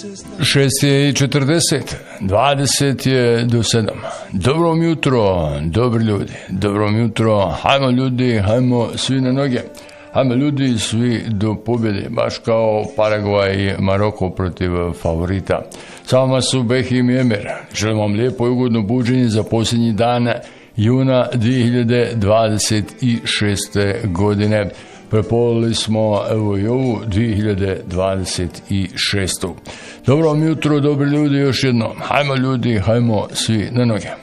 6:40, 20 je do 7. Dobro mi jutro, dobri ljudi, dobro mi jutro, hajmo ljudi, hajmo svi na noge. Hajmo ljudi, svi do pobjede, baš kao Paragvaj i Maroko protiv favorita. S vama su Behim i Emir. Želim vam lijepo i ugodno buđenje za posljednji dan juna 2026. godine. Prepolili smo evo i ovu 2026. Dobro vam jutro, dobri ljudi, još jednom. Hajmo ljudi, hajmo svi na noge.